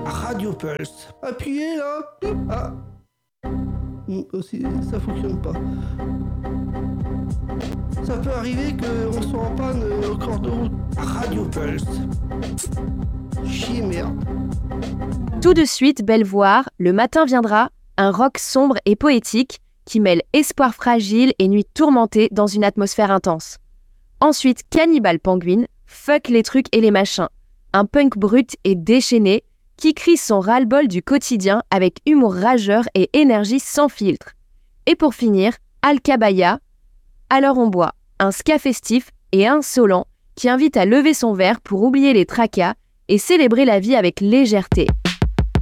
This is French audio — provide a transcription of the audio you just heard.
Radio Pulse. Appuyez là. Ah. Ça fonctionne pas. Ça peut arriver qu'on soit en panne au cours de route. Radio Pulse. Chier merde. Tout de suite, Belvoir, Le matin viendra, un rock sombre et poétique qui mêle espoir fragile et nuit tourmentée dans une atmosphère intense. Ensuite, Cannibal Penguin, Fuck les trucs et les machins, un punk brut et déchaîné qui crie son ras-le-bol du quotidien avec humour rageur et énergie sans filtre. Et pour finir, Alcabaya, Alors on boit, un ska festif et insolent qui invite à lever son verre pour oublier les tracas et célébrer la vie avec légèreté.